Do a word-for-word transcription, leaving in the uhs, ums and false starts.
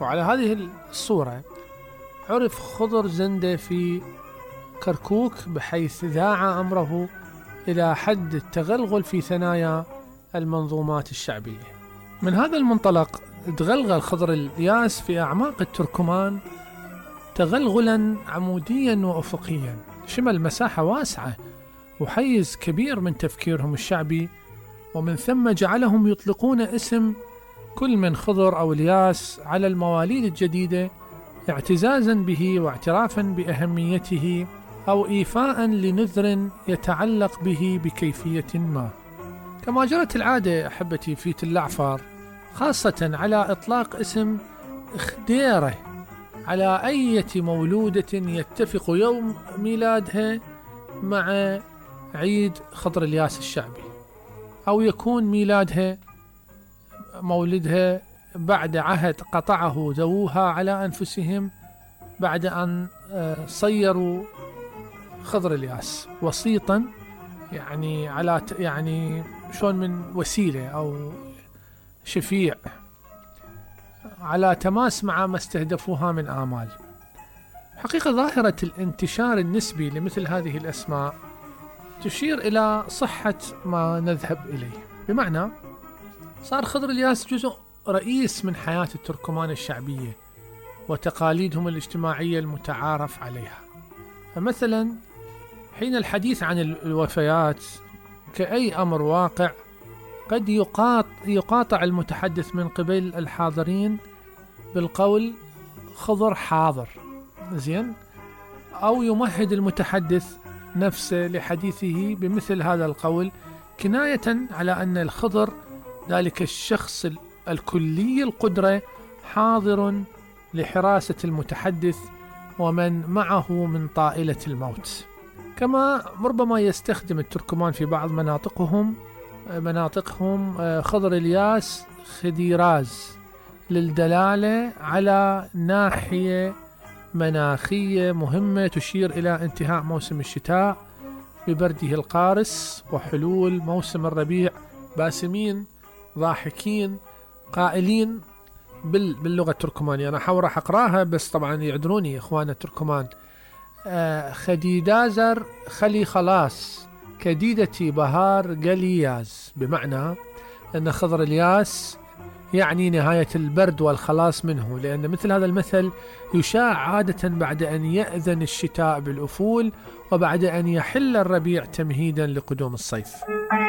وعلى هذه الصورة عرف خضر زندة في كركوك، بحيث ذاع أمره إلى حد التغلغل في ثنايا المنظومات الشعبية. من هذا المنطلق تغلغل خضر الياس في أعماق التركمان تغلغلا عموديا وأفقيا، شمل مساحة واسعة وحيز كبير من تفكيرهم الشعبي، ومن ثم جعلهم يطلقون اسم كل من خضر أو الياس على المواليد الجديدة، اعتزازا به واعترافا بأهميته، أو إيفاء لنذر يتعلق به بكيفية ما. كما جرت العادة أحبتي في تل الأعفار، خاصة على إطلاق اسم خديرة على أي مولودة يتفق يوم ميلادها مع عيد خضر الياس الشعبي، أو يكون ميلادها مولدها بعد عهد قطعه ذووها على أنفسهم بعد أن صيروا خضر الياس وسيطا، يعني على يعني شلون من وسيلة أو شفيع على تماس مع ما استهدفوها من آمال. حقيقة ظاهرة الانتشار النسبي لمثل هذه الأسماء تشير إلى صحة ما نذهب إليه، بمعنى صار خضر الياس جزء رئيس من حياة التركمان الشعبية وتقاليدهم الاجتماعية المتعارف عليها. فمثلا حين الحديث عن الوفيات كأي أمر واقع قد يقاطع المتحدث من قبل الحاضرين بالقول خضر حاضر، زين، أو يمهد المتحدث نفسه لحديثه بمثل هذا القول كناية على أن الخضر ذلك الشخص الكلي القدرة حاضر لحراسة المتحدث ومن معه من طائلة الموت. كما ربما يستخدم التركمان في بعض مناطقهم مناطقهم خضر الياس خديراز للدلالة على ناحية مناخية مهمة تشير إلى انتهاء موسم الشتاء ببرده القارس وحلول موسم الربيع، باسمين ضاحكين قائلين باللغة التركمانية. أنا حاول راح أقراها بس طبعا يعذروني إخوانا التركمان. آه خديدازر خلي خلاص كديدتي بهار قلياز، بمعنى أن خضر الياس يعني نهاية البرد والخلاص منه، لأن مثل هذا المثل يشاع عادة بعد أن يأذن الشتاء بالأفول وبعد أن يحل الربيع تمهيدا لقدوم الصيف.